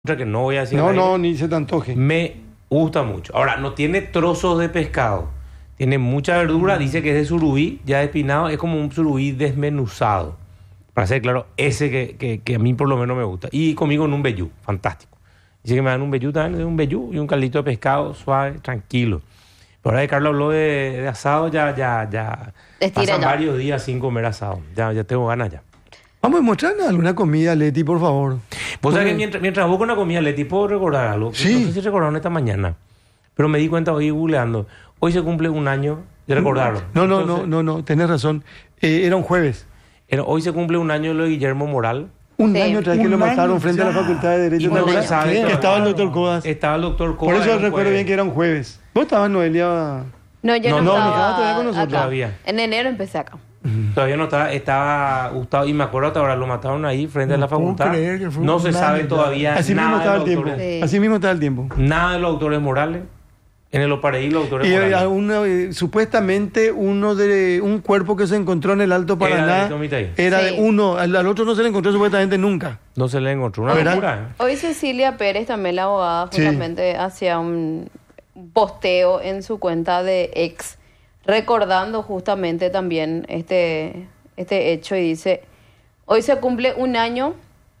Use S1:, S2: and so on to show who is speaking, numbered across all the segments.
S1: que no voy a decir.
S2: No, ni se te antoje.
S1: Me gusta mucho. Ahora, no tiene trozos de pescado. Tiene mucha verdura. Dice que es de surubí, ya espinado. Es como un surubí desmenuzado. Para ser claro, ese que a mí por lo menos me gusta. Y conmigo en un vellú. Fantástico. Dice que me dan un vellú también, un vellú y un caldito de pescado suave, tranquilo. Pero ahora que Carlos habló de asado, ya pasan varios días sin comer asado. Ya tengo ganas ya.
S2: Vamos a mostrarnos alguna comida, Leti, por favor.
S1: Vos sabés que mientras busco una comida, Leti, ¿puedo recordar algo?
S2: Sí.
S1: No sé si recordaron esta mañana, pero me di cuenta hoy googleando. Hoy se cumple un año de recordarlo.
S2: No, tenés razón. Era un jueves.
S1: Hoy se cumple un año de lo de Guillermo Moral.
S2: Un año otra vez que lo mataron frente a la Facultad de Derecho.
S1: Y no sabe
S2: que estaba el doctor Codas.
S1: Estaba el doctor Codas.
S2: Por eso recuerdo bien que era un jueves. ¿Vos estabas, Noelia?
S3: No, yo no estaba
S2: todavía con nosotros.
S1: Todavía.
S3: En enero empecé acá.
S1: Todavía no estaba Gustavo, y me acuerdo hasta ahora, lo mataron ahí frente a la facultad. No se sabe todavía
S2: así mismo
S1: nada
S2: estaba el tiempo.
S3: Sí.
S2: Así mismo estaba el tiempo.
S1: Nada de los autores morales. En el Opareí los autores morales.
S2: Supuestamente un cuerpo que se encontró en el Alto Paraná era de uno, al otro no se le encontró supuestamente nunca.
S1: No se le encontró, una locura.
S3: Hoy Cecilia Pérez, también la abogada, justamente hacía un posteo en su cuenta de ex, recordando justamente también este hecho, y dice: hoy se cumple un año.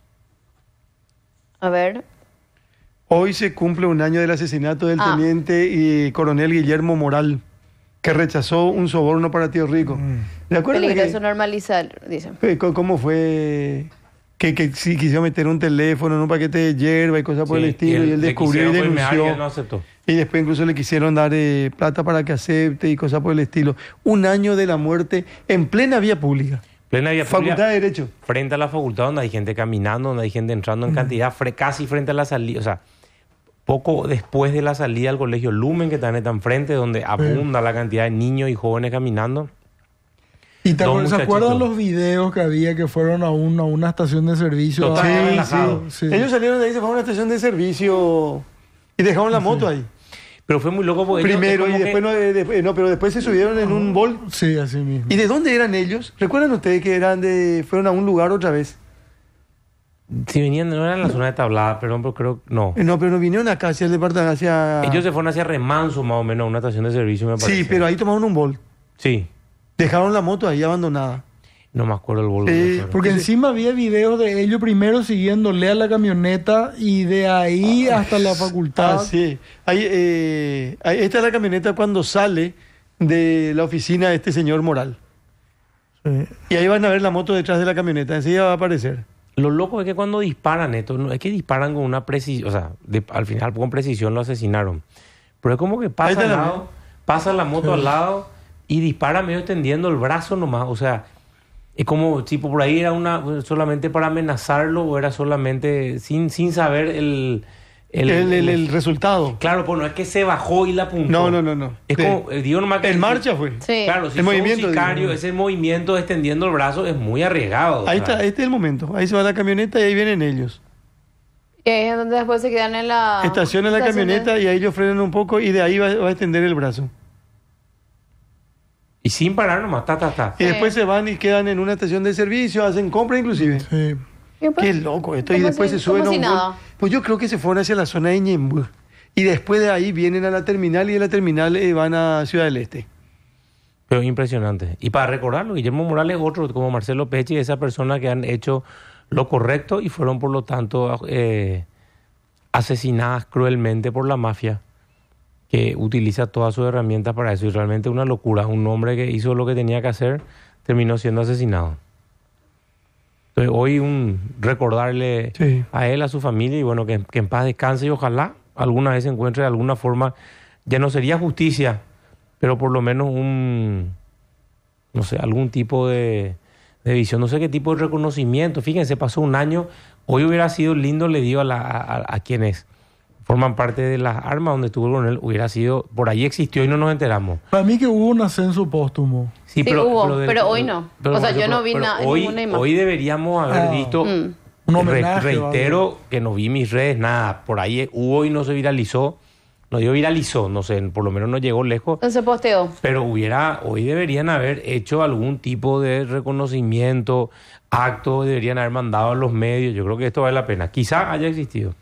S3: A ver.
S2: Hoy se cumple un año del asesinato del teniente y coronel Guillermo Moral, que rechazó un soborno para Tío Rico. ¿De acuerdo?
S3: Peligroso normalizar, dicen.
S2: ¿Cómo fue? Que sí quiso meter un teléfono en un paquete de hierba y cosas por el estilo, y él descubrió y denunció.
S1: Y él no aceptó.
S2: Y después incluso le quisieron dar plata para que acepte y cosas por el estilo. Un año de la muerte en plena vía pública. Facultad de Derecho.
S1: Frente a la facultad, donde hay gente caminando, donde hay gente entrando en cantidad, casi frente a la salida. O sea, poco después de la salida al colegio Lumen, que también está enfrente, donde abunda la cantidad de niños y jóvenes caminando.
S4: ¿Y se acuerdan los videos que había que fueron a una estación de servicio?
S2: Sí. Ellos salieron de ahí, se fueron a una estación de servicio y dejaron la moto ahí.
S1: Pero fue muy loco porque
S2: primero y después pero después se subieron en un Bolt.
S4: Sí, así mismo.
S2: ¿Y de dónde eran ellos? ¿Recuerdan ustedes que fueron a un lugar otra vez?
S1: Si venían, no eran en la zona de Tablada, pero creo no.
S2: No, pero no vinieron acá hacia el departamento, hacia...
S1: Ellos se fueron hacia Remanso, más o menos, a una estación de servicio, me parece.
S2: Sí, pero ahí tomaron un Bolt.
S1: Sí.
S2: Dejaron la moto ahí abandonada.
S1: No me acuerdo el Bolt.
S4: Porque encima había videos de ellos primero siguiéndole a la camioneta y de ahí hasta la facultad.
S2: Sí. Esta es la camioneta cuando sale de la oficina de este señor Moral. Sí. Y ahí van a ver la moto detrás de la camioneta. Enseguida va a aparecer.
S1: Lo loco es que cuando disparan esto, no es que disparan con una precisión, o sea, al final con precisión lo asesinaron. Pero es como que pasa al lado, pasa la moto al lado y dispara medio extendiendo el brazo nomás. O sea, es como si por ahí era solamente para amenazarlo o era solamente sin saber el
S2: resultado.
S1: Claro, pues no es que se bajó y la apuntó.
S2: No.
S1: Es como, digo nomás que...
S2: En marcha fue.
S3: Sí.
S1: Claro, si
S2: el
S1: sos
S2: movimiento,
S1: un sicario, ese movimiento extendiendo el brazo es muy arriesgado.
S2: Ahí está, este es el momento. Ahí se va la camioneta y ahí vienen ellos.
S3: Y ahí es donde después se quedan en la...
S2: Estacionan la camioneta y ahí ellos frenan un poco y de ahí va a extender el brazo.
S1: Y sin parar nomás,
S2: Y después se van y quedan en una estación de servicio, hacen compra inclusive.
S4: Sí.
S2: Qué loco esto. Y después se suben a un Bolt. Pues yo creo que se fueron hacia la zona de Ñemby. Y después de ahí vienen a la terminal y de la terminal van a Ciudad del Este.
S1: Pero impresionante. Y para recordarlo, Guillermo Morales es otro, como Marcelo Pecci, esa persona que han hecho lo correcto y fueron por lo tanto asesinadas cruelmente por la mafia, que utiliza todas sus herramientas para eso. Y realmente una locura. Un hombre que hizo lo que tenía que hacer terminó siendo asesinado. Entonces hoy recordarle a él, a su familia, y bueno, que en paz descanse y ojalá alguna vez se encuentre de alguna forma, ya no sería justicia, pero por lo menos algún tipo de visión, no sé qué tipo de reconocimiento. Fíjense, pasó un año, hoy hubiera sido lindo, le digo a quienes forman parte de las armas donde estuvo con él, hubiera sido, por ahí existió y no nos enteramos.
S4: Para mí que hubo un ascenso póstumo.
S3: Sí, hubo, pero hoy no. O sea, yo no vi ninguna imagen.
S1: Hoy deberíamos haber visto,
S4: un homenaje,
S1: reitero que no vi mis redes, nada, por ahí hubo y no se viralizó. No digo viralizó, no sé, por lo menos no llegó lejos.
S3: No se posteó.
S1: Pero hoy deberían haber hecho algún tipo de reconocimiento, acto, deberían haber mandado a los medios. Yo creo que esto vale la pena. Quizá haya existido.